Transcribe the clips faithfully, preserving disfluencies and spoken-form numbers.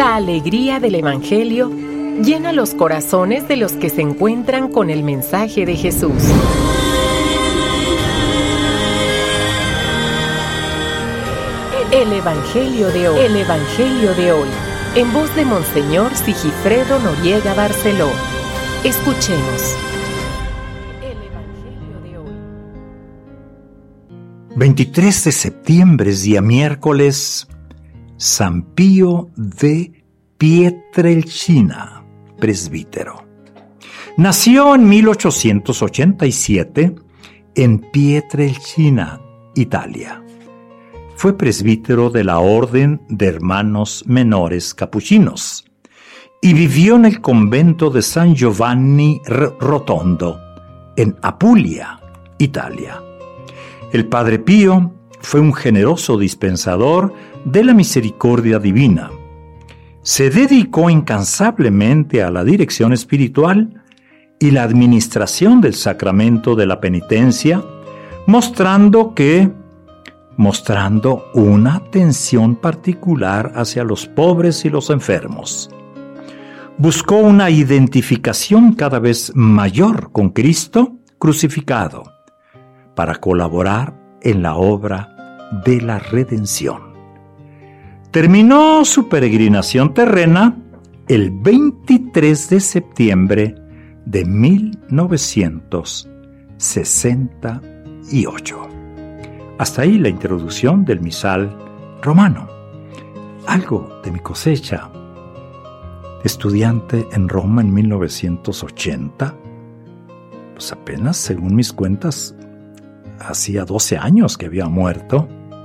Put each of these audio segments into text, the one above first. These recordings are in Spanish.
La alegría del Evangelio llena los corazones de los que se encuentran con el mensaje de Jesús. El Evangelio de hoy. El Evangelio de hoy. En voz de Monseñor Sigifredo Noriega Barceló. Escuchemos. El Evangelio de hoy. veintitrés de septiembre, día miércoles, San Pío de Pietrelcina, presbítero. Nació en mil ochocientos ochenta y siete en Pietrelcina, Italia. Fue presbítero de la Orden de Hermanos Menores Capuchinos y vivió en el convento de San Giovanni Rotondo, en Apulia, Italia. El Padre Pío fue un generoso dispensador de la misericordia divina. Se dedicó incansablemente a la dirección espiritual y la administración del sacramento de la penitencia, mostrando que mostrando una atención particular hacia los pobres y los enfermos. Buscó una identificación cada vez mayor con Cristo crucificado para colaborar en la obra de la redención. Terminó su peregrinación terrena el veintitrés de septiembre de mil novecientos sesenta y ocho. Hasta ahí la introducción del misal romano. Algo de mi cosecha. Estudiante en Roma en mil novecientos ochenta, pues apenas, según mis cuentas, hacía doce años que había muerto.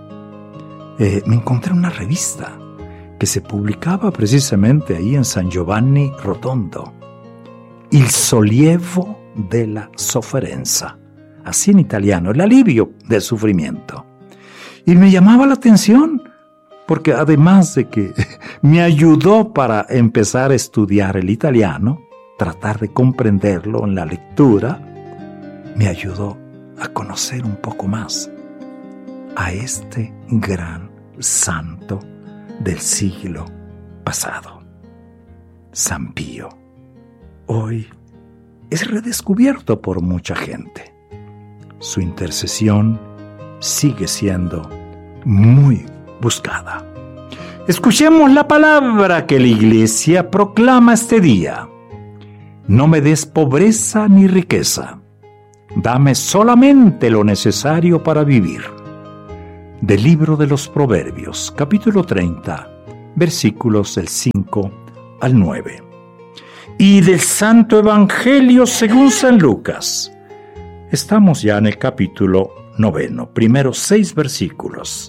Eh, me encontré una revista que se publicaba precisamente ahí en San Giovanni Rotondo, Il sollievo della sofferenza, así en italiano, el alivio del sufrimiento. Y me llamaba la atención, porque además de que me ayudó para empezar a estudiar el italiano, tratar de comprenderlo en la lectura, me ayudó a conocer un poco más a este gran santo del siglo pasado, San Pío. Hoy es redescubierto por mucha gente. Su intercesión sigue siendo muy buscada. Escuchemos la palabra que la Iglesia proclama este día. No me des pobreza ni riqueza. Dame solamente lo necesario para vivir. Del libro de los Proverbios, capítulo treinta, versículos del cinco al nueve. Y del Santo Evangelio según San Lucas. Estamos ya en el capítulo noveno, primeros seis versículos.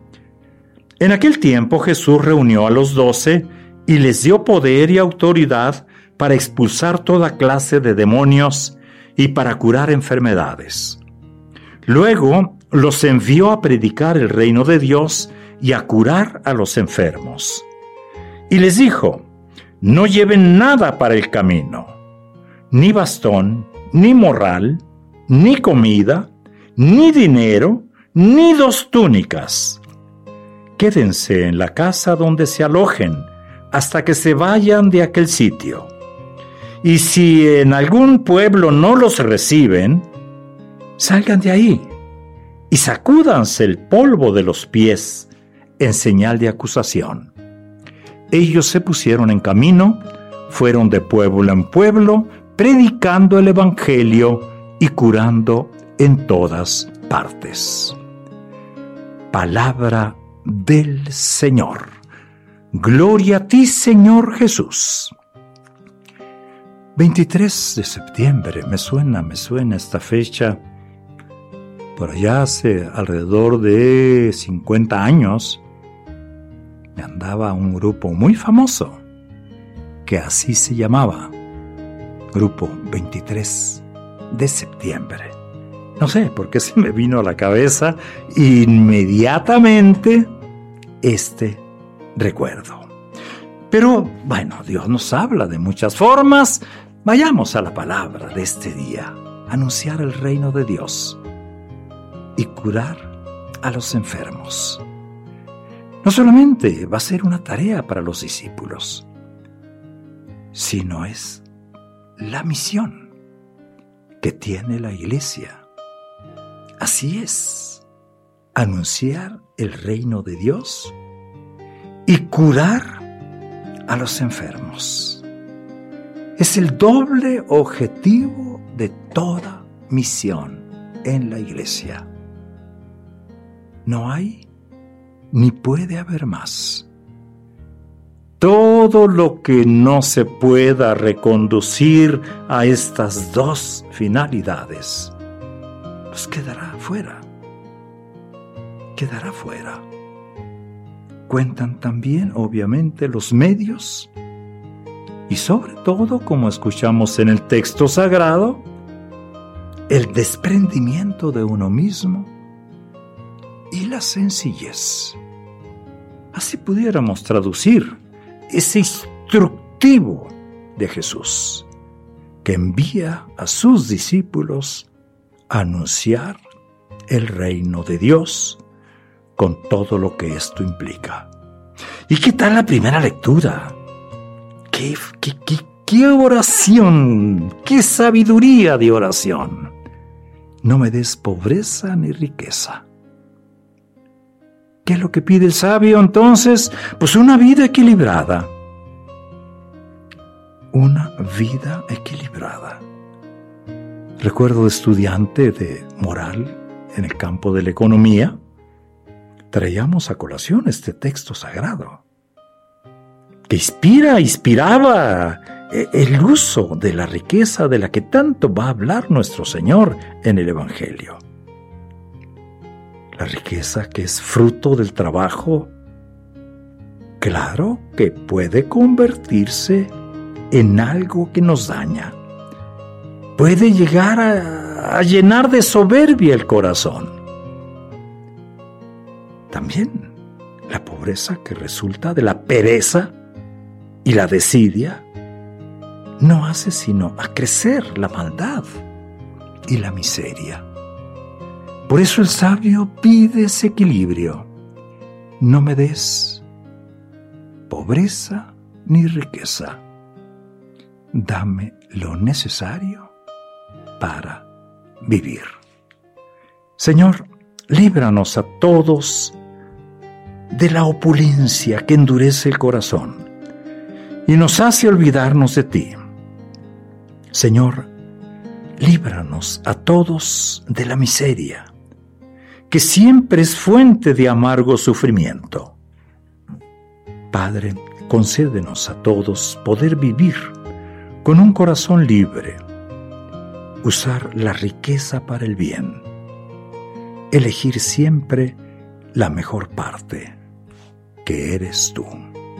En aquel tiempo Jesús reunió a los doce y les dio poder y autoridad para expulsar toda clase de demonios y para curar enfermedades. Luego los envió a predicar el reino de Dios y a curar a los enfermos. Y les dijo: no lleven nada para el camino, ni bastón, ni morral, ni comida, ni dinero, ni dos túnicas. Quédense en la casa donde se alojen hasta que se vayan de aquel sitio. Y si en algún pueblo no los reciben, salgan de ahí y sacúdanse el polvo de los pies en señal de acusación. Ellos se pusieron en camino, fueron de pueblo en pueblo, predicando el Evangelio y curando en todas partes. Palabra del Señor. Gloria a ti, Señor Jesús. veintitrés de septiembre, me suena, me suena esta fecha. Por allá hace alrededor de cincuenta años, me andaba un grupo muy famoso, que así se llamaba, Grupo veintitrés de septiembre. No sé por qué se me vino a la cabeza inmediatamente este recuerdo. Pero bueno, Dios nos habla de muchas formas. Vayamos a la palabra de este día, anunciar el reino de Dios y curar a los enfermos. no solamente va a ser una tarea para los discípulos, sino es la misión que tiene la iglesia. Así es, anunciar el reino de Dios y curar a los enfermos. Es el doble objetivo de toda misión en la iglesia. No hay ni puede haber más. Todo lo que no se pueda reconducir a estas dos finalidades, pues quedará fuera. Quedará fuera. Cuentan también, obviamente, los medios y sobre todo, como escuchamos en el texto sagrado, el desprendimiento de uno mismo y la sencillez. Así pudiéramos traducir ese instructivo de Jesús, que envía a sus discípulos a anunciar el reino de Dios con todo lo que esto implica. ¿Y qué tal la primera lectura? ¿Qué, qué, qué, qué oración? ¿Qué sabiduría de oración? No me des pobreza ni riqueza. ¿Qué es lo que pide el sabio entonces? Pues una vida equilibrada. Una vida equilibrada. Recuerdo de estudiante de moral en el campo de la economía, traíamos a colación este texto sagrado, que inspira, inspiraba el uso de la riqueza de la que tanto va a hablar nuestro Señor en el Evangelio. La riqueza que es fruto del trabajo, claro que puede convertirse en algo que nos daña. Puede llegar a, a llenar de soberbia el corazón. También la pobreza que resulta de la pereza y la desidia no hace sino acrecer la maldad y la miseria. Por eso el sabio pide ese equilibrio. No me des pobreza ni riqueza. Dame lo necesario para vivir. Señor, líbranos a todos de la opulencia que endurece el corazón y nos hace olvidarnos de ti. Señor, líbranos a todos de la miseria, que siempre es fuente de amargo sufrimiento. Padre, concédenos a todos poder vivir con un corazón libre, usar la riqueza para el bien, elegir siempre la mejor parte, que eres tú.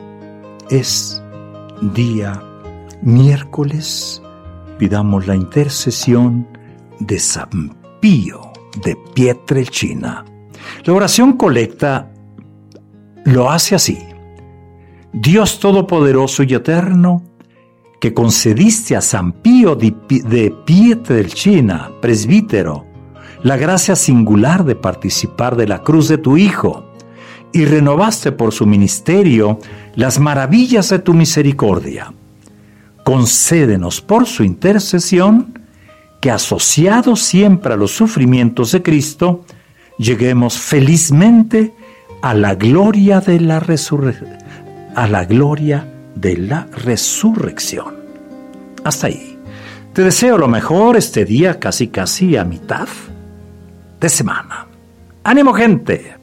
Es día miércoles, pidamos la intercesión de San Pío de Pietrelcina. La oración colecta lo hace así: Dios Todopoderoso y Eterno, que concediste a San Pío de Pietrelcina, presbítero, la gracia singular de participar de la cruz de tu Hijo, y renovaste por su ministerio las maravillas de tu misericordia. Concédenos por su intercesión que, asociados siempre a los sufrimientos de Cristo, lleguemos felizmente a la gloria de la resurrección, a la gloria de la resurrección. Hasta ahí. Te deseo lo mejor este día, casi casi a mitad de semana. ¡Ánimo, gente!